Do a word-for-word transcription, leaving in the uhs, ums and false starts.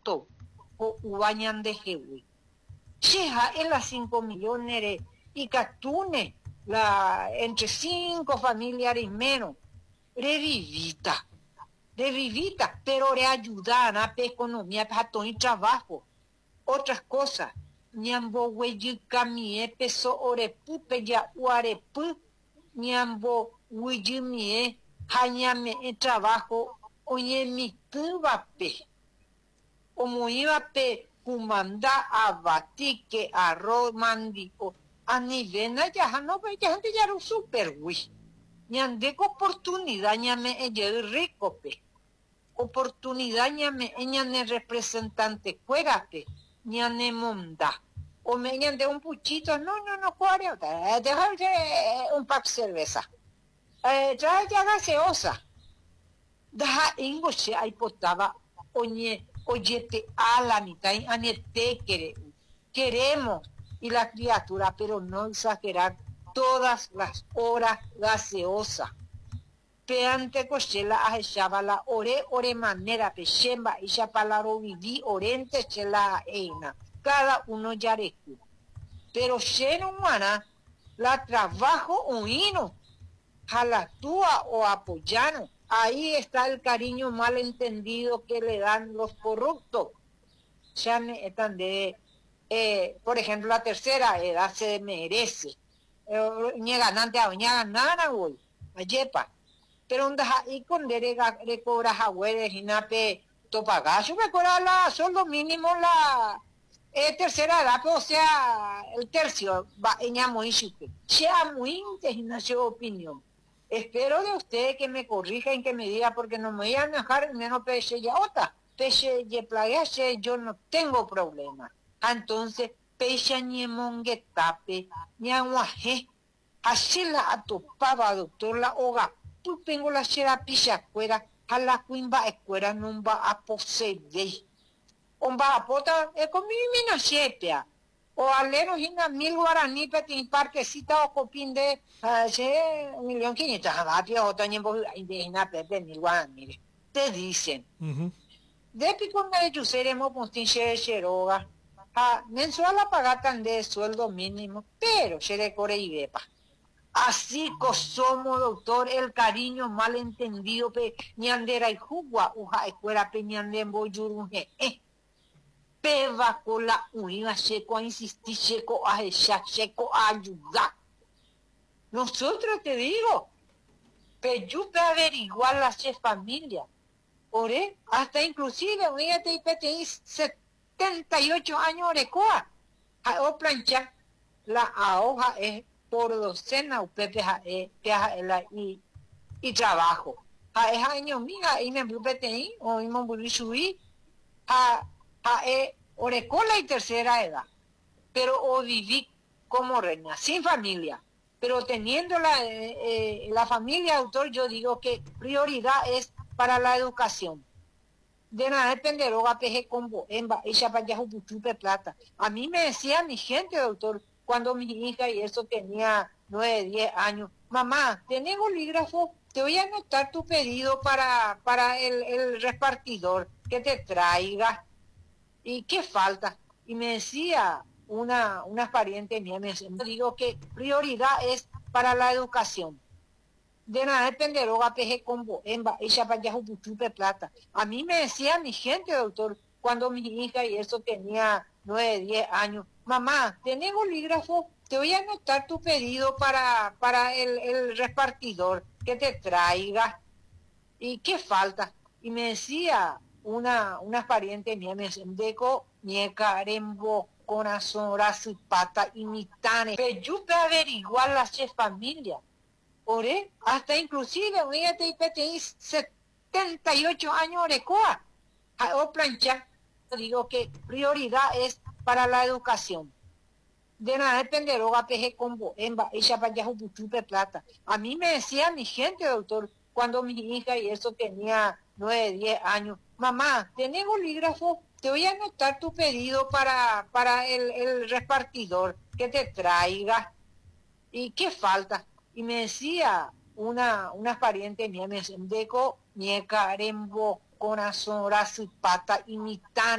corrupto o ubañan de jehui. Cheja en las cinco millones y catune la entre cinco familiares menos. Revivita, revivita, pero le ayudan a la economía para todo trabajo. Otras cosas, ñambo hueyi camie peso orepupe ya uarepu, ñambo hueyi mie, hañame en trabajo, oye mi tubape. Como iba pe kumanda abatique arroz mandico, a nivel ya no ve ya gente ya era super wi. Ñande oportunidad ñame ella rico pe. Oportunidad ñame ñane representante cuérate, ñane monda. O me ñande un puchito, no, no, no, cuare, déjame un pack cerveza. Eh, trae ya gaseosa. Deja ingoche ahí potaba, oye, oyete a la mitad, anete quere, queremos, y la criatura, pero no exagerar todas las horas gaseosa. Peante cochela a echala ore ore manera pechemba y chapalaro viví oriente chela eina. Cada uno yareku. Pero lleno humana la trabajo uino. Jalatúa o apoyano. Ahí está el cariño malentendido que le dan los corruptos. Ya me están de, eh, por ejemplo, la tercera edad se merece. Ni ganante a ña nana güey. Ayepa. Pero onda y con derega recobra jagüedes y nape topagacho me cobra la sueldo mínimo la eh, tercera edad, o sea, el tercio va en muy chupe. Sea muy inteligente opinión. Espero de usted que me corrija y que me diga porque no me voy a dejar menos peche ya otra. Peche y playache yo no tengo problema. Entonces, peche ni monguetape, ni aguaje. Así la atopaba, doctor, la hoga. Tú tengo la chera picha fuera, a la cuimba escuela no va a poseer. On va a pota, es como mi mina o alero hina mil guaraní petin parquecita o copín de hace un millón quinientos abatios o tiempo indígena pepe mil guaraní. Te dicen. Uh-huh. De pico me de seremos puntin chere cheroga. A mensual a pagar tan de sueldo mínimo, pero chere core y bepa. Así que somos, doctor, el cariño malentendido pe ñandera y jugua uja escuela pe ñandembo yurunje eh. Peva con la unidad checo a insistir checo a echar checo a ayudar. Nosotros te digo, pe yo pe averiguar la che familia. Ore, hasta inclusive, fíjate, y pe tenéis setenta y ocho años orecoa. A o plancha, la hoja es por docena upepe e y y trabajo a es año miga y me blupete o me bulishui a a e orecola y tercera edad pero o viví como reina sin familia pero teniendo la eh, eh, la familia autor yo digo que prioridad es para la educación de nada depender o peje combo emba ella para ya chupe plata a mí me decía mi gente doctor cuando mi hija y eso tenía nueve, diez años, mamá, ¿tenés bolígrafo? Te voy a anotar tu pedido para, para el, el repartidor que te traiga. ¿Y qué falta? Y me decía una, una pariente mía, me decía, digo que prioridad es para la educación. De nada depender, o peje combo, emba, ella para allá chupe plata. A mí me decía mi gente, doctor, cuando mi hija y eso tenía nueve, diez años, mamá, ¿tenés bolígrafo? Te voy a anotar tu pedido para, para el, el repartidor que te traiga. ¿Y qué falta? Y me decía una, una pariente mía, me decía, deco, ñeca, rembo, corazón, brazo y pata, y mitane. Pero yo voy a averiguar la che familia. Ore, hasta inclusive, fíjate, y tenéis setenta y ocho años orecoa. O plancha, digo que prioridad es para la educación. De nada depender, o peje combo, emba, ella para allá chupe plata. A mí me decía mi gente, doctor, cuando mi hija y eso tenía nueve, diez años, mamá, ¿tenés bolígrafo? Te voy a anotar tu pedido para, para el, el repartidor que te traiga. ¿Y qué falta? Y me decía una, una pariente mía, me decía, deco, ñeca, rembo, corazón, brazo y pata, y mitad